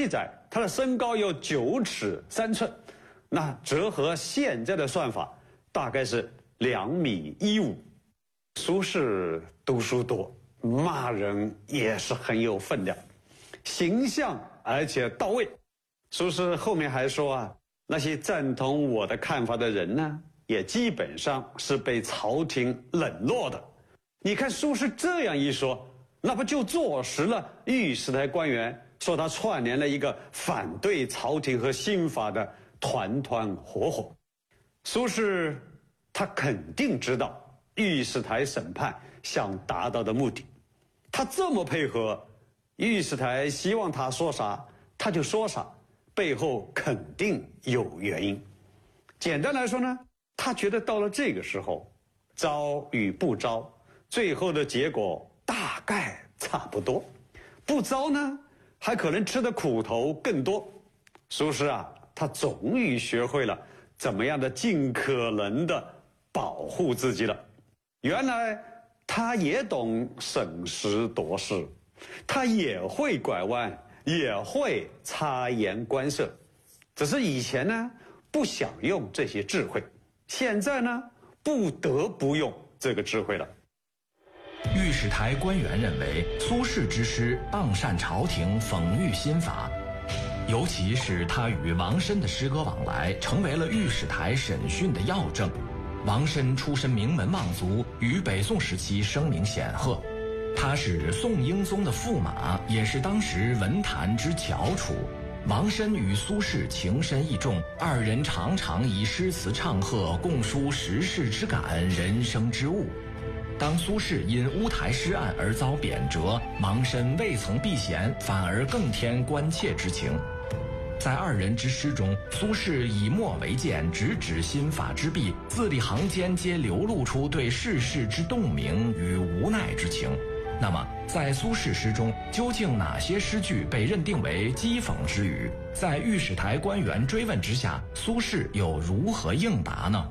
记载他的身高有9尺3寸，那折合现在的算法，大概是2米15。苏轼读书多，骂人也是很有分量，形象而且到位。苏轼后面还说啊，那些赞同我的看法的人呢，也基本上是被朝廷冷落的。你看苏轼这样一说，那不就坐实了御史台官员说他串联了一个反对朝廷和新法的团团伙伙。苏轼他肯定知道御史台审判想达到的目的，他这么配合，御史台希望他说啥他就说啥，背后肯定有原因。简单来说呢，他觉得到了这个时候，招与不招，最后的结果大概差不多。不招呢，还可能吃的苦头更多。苏轼啊，他终于学会了怎么样的尽可能的保护自己了。原来他也懂审时度势，他也会拐弯，也会察言观色，只是以前呢不想用这些智慧，现在呢不得不用这个智慧了。 御史台官员认为苏轼之诗谤善朝廷，讽喻新法，尤其是他与王申的诗歌往来，成为了御史台审讯的要证。王申出身名门望族，于北宋时期声名显赫，他是宋英宗的驸马，也是当时文坛之翘楚。王申与苏轼情深意重，二人常常以诗词唱和，共抒时事之感，人生之悟。当苏轼因乌台诗案而遭贬谪，王申未曾避嫌，反而更添关切之情。在二人之诗中，苏轼以墨为鉴，直指新法之弊，字里行间皆流露出对世事之洞明与无奈之情。那么在苏轼诗中，究竟哪些诗句被认定为讥讽之语？在御史台官员追问之下，苏轼又如何应答呢？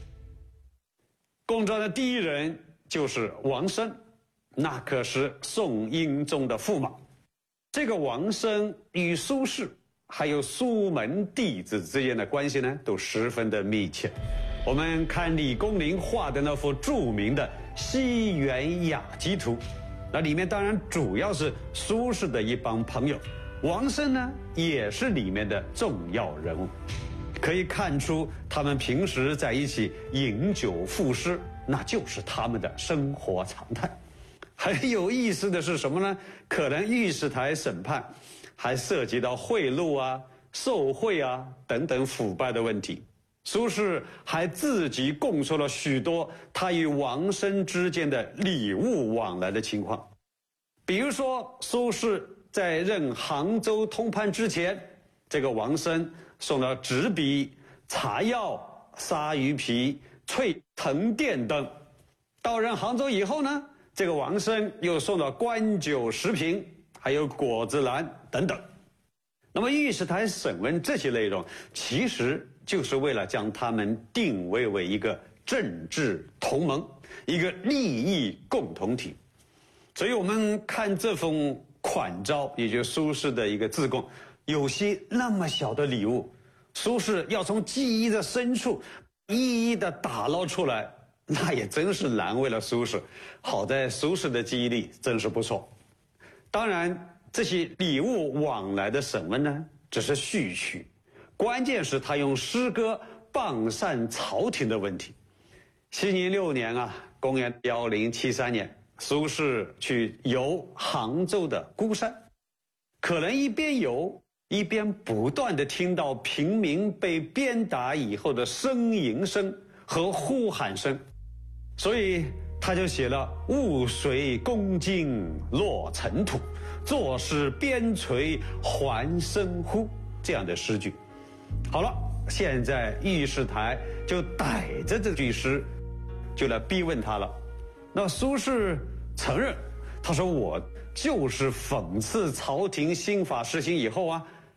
公传的第一人就是王申，那可是宋英宗的驸马。这个王申与苏轼还有苏门弟子之间的关系呢，都十分的密切。我们看李公麟画的那幅著名的《西园雅集图》，那里面当然主要是苏轼的一帮朋友，王申呢也是里面的重要人物。可以看出他们平时在一起饮酒赋诗，那就是他们的生活常态。很有意思的是什么呢？可能御史台审判还涉及到贿赂啊、受贿啊等等腐败的问题。苏轼还自己供述了许多他与王申之间的礼物往来的情况。比如说，苏轼在任杭州通判之前，这个王申送了纸笔、茶药、鲨鱼皮、翠藤垫等。到任杭州以后呢，这个王申又送了官酒10瓶，还有果子篮等等。那么御史台审问这些内容，其实就是为了将他们定位为一个政治同盟，一个利益共同体。所以我们看这封款招，也就是苏轼的一个自贡，有些那么小的礼物，苏轼要从记忆的深处一一的打捞出来，那也真是难为了苏轼。好在苏轼的记忆力真是不错。当然，这些礼物往来的审问呢，只是序曲，关键是他用诗歌谤善朝廷的问题。熙宁6年啊，公元1073年，苏轼去游杭州的孤山，可能一边游一边不断地听到平民被鞭打以后的呻吟声和呼喊声，所以他就写了“雾水公瑾落尘土，作使边陲还声呼”这样的诗句。好了，现在御史台就逮着这句诗，就来逼问他了。那苏轼承认，他说我就是讽刺朝廷新法施行以后啊，